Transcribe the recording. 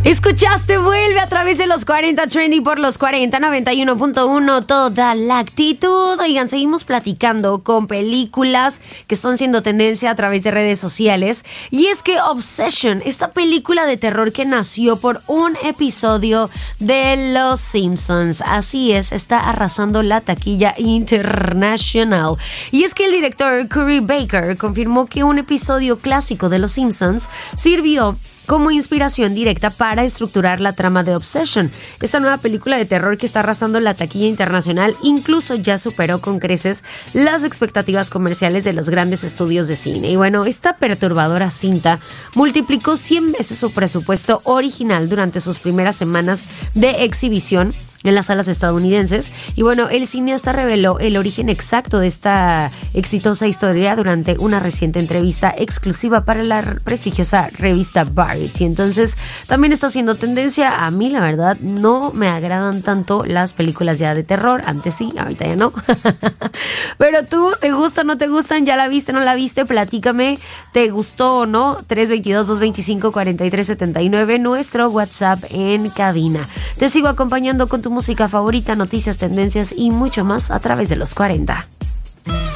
Escuchaste, vuelve a través de los 40 Trendy por los 40, 91.1, toda la actitud. Oigan, seguimos platicando con películas que están siendo tendencia a través de redes sociales. Y es que Obsession, esta película de terror que nació por un episodio de Los Simpsons, así es, está arrasando la taquilla internacional. Y es que el director Curry Baker confirmó que un episodio clásico de Los Simpsons sirvió como inspiración directa para estructurar la trama de Obsession. Esta nueva película de terror que está arrasando la taquilla internacional incluso ya superó con creces las expectativas comerciales de los grandes estudios de cine. Y bueno, esta perturbadora cinta multiplicó 100 veces su presupuesto original durante sus primeras semanas de exhibición en las salas estadounidenses. Y bueno, el cineasta reveló el origen exacto de esta exitosa historia durante una reciente entrevista exclusiva para la prestigiosa revista Variety. Entonces, también está haciendo tendencia. A mí, la verdad, no me agradan tanto las películas ya de terror. Antes sí, ahorita ya no. Pero tú, ¿te gustan, no te gustan? ¿Ya la viste, no la viste? Platícame, ¿te gustó o no? 322-225-4379, nuestro WhatsApp en cabina. Te sigo acompañando con tu música favorita, noticias, tendencias y mucho más a través de los 40.